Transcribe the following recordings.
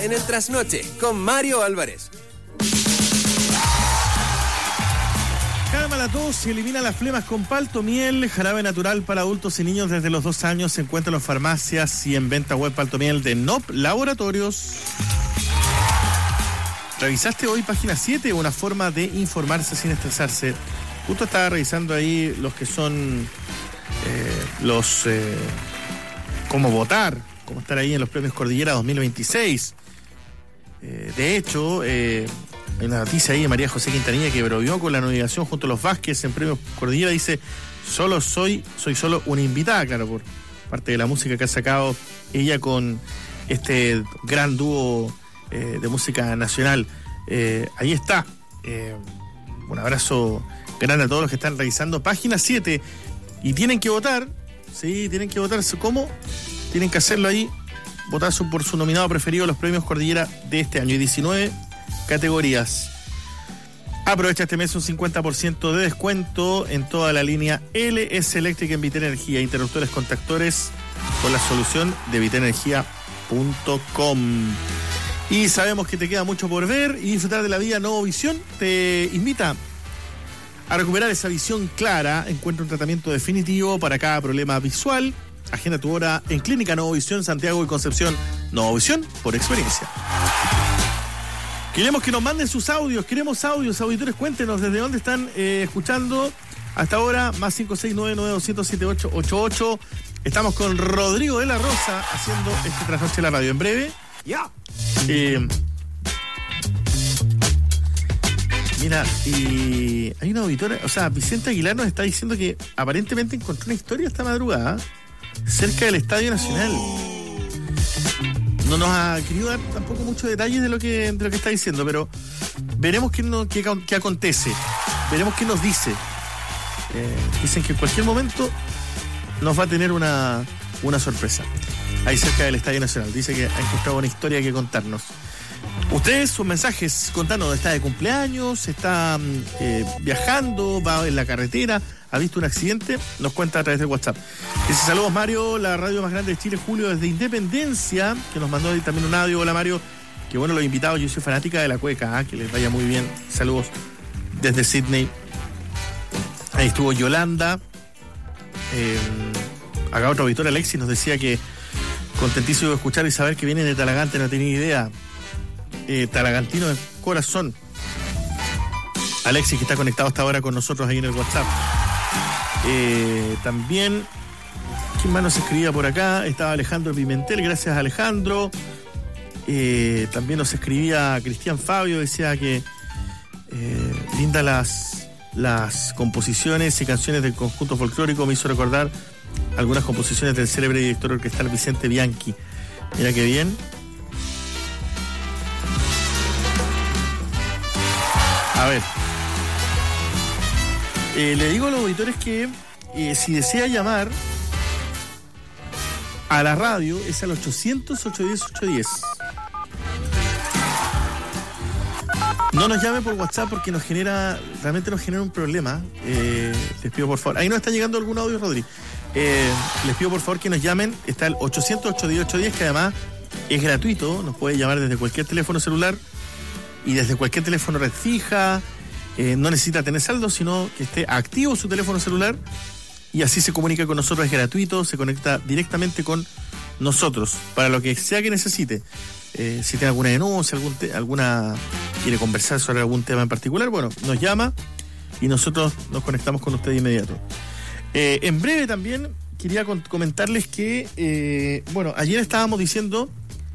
en el Trasnoche con Mario Álvarez. Calma la tos y elimina las flemas con Paltomiel, jarabe natural para adultos y niños desde los 2 años. Se encuentra en las farmacias y en venta web. Paltomiel de NOP Laboratorios. ¿Revisaste hoy página 7? Una forma de informarse sin estresarse. Justo estaba revisando ahí los que son cómo votar, cómo estar ahí en los premios Cordillera 2026. De hecho, hay una noticia ahí de María José Quintanilla que bromeó con la nominación junto a los Vázquez en premios Cordillera. Dice, soy solo una invitada, claro, por parte de la música que ha sacado ella con este gran dúo de música nacional. Ahí está. Un abrazo grande a todos los que están revisando página 7 y tienen que votar. Sí, tienen que votar. ¿Cómo? Tienen que hacerlo ahí, votar por su nominado preferido a los premios Cordillera de este año. Y 19 categorías. Aprovecha este mes un 50% de descuento en toda la línea LS Eléctrica en Vitenergia. Interruptores contactores con la solución de vitenergia.com. Y sabemos que te queda mucho por ver y disfrutar de la vida. Novovisión te invita a recuperar esa visión clara. Encuentra un tratamiento definitivo para cada problema visual. Agenda tu hora en Clínica Novovisión, Santiago y Concepción. Novovisión por experiencia. Queremos que nos manden sus audios. Queremos audios. Auditores, cuéntenos desde dónde están escuchando hasta ahora. Más 569-9200-7888. Estamos con Rodrigo de la Rosa haciendo este Trasnoche de la radio. En breve. Ya. Mira, y hay una auditora, o sea, Vicente Aguilar nos está diciendo que aparentemente encontró una historia esta madrugada cerca del Estadio Nacional. No nos ha querido dar tampoco muchos detalles de lo que está diciendo, pero veremos qué acontece, veremos qué nos dice. Dicen que en cualquier momento nos va a tener una sorpresa ahí cerca del Estadio Nacional. Dice que ha encontrado una historia que contarnos. Ustedes, sus mensajes, contanos, está de cumpleaños, está viajando, va en la carretera, ha visto un accidente, nos cuenta a través de WhatsApp. Dice, saludos Mario, la radio más grande de Chile, Julio, desde Independencia, que nos mandó ahí también un audio. Hola Mario, qué bueno los invitados, yo soy fanática de la cueca, que les vaya muy bien. Saludos desde Sydney. Ahí estuvo Yolanda. Acá otro auditor, Alexis, nos decía que contentísimo de escuchar y saber que viene de Talagante, no tenía idea. Talagantino de corazón. Alexis, que está conectado hasta ahora con nosotros ahí en el WhatsApp. También, ¿quién más nos escribía por acá? Estaba Alejandro Pimentel, gracias Alejandro. También nos escribía Cristian Fabio, decía que linda las composiciones y canciones del conjunto folclórico, me hizo recordar algunas composiciones del célebre director orquestal Vicente Bianchi. Mira qué bien. A ver, le digo a los auditores que si desea llamar a la radio es al 800-810-810. No nos llame por WhatsApp porque realmente nos genera un problema. Les pido por favor, ahí nos está llegando algún audio, Rodri. Les pido por favor que nos llamen. Está el 800-810-810, que además es gratuito, nos puede llamar desde cualquier teléfono celular y desde cualquier teléfono red fija. No necesita tener saldo, sino que esté activo su teléfono celular y así se comunica con nosotros. Es gratuito, se conecta directamente con nosotros para lo que sea que necesite. Si tiene alguna denuncia, quiere conversar sobre algún tema en particular, bueno, nos llama y nosotros nos conectamos con usted de inmediato. En breve también quería comentarles que ayer estábamos diciendo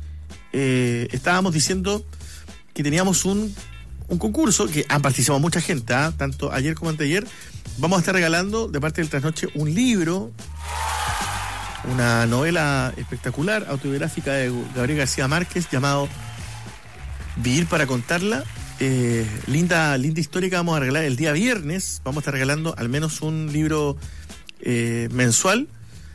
que teníamos un concurso que han participado mucha gente, tanto ayer como anteayer. Vamos a estar regalando de parte del Trasnoche un libro, una novela espectacular, autobiográfica de Gabriel García Márquez, llamado Vivir para contarla. Linda historia que vamos a regalar el día viernes. Vamos a estar regalando al menos un libro mensual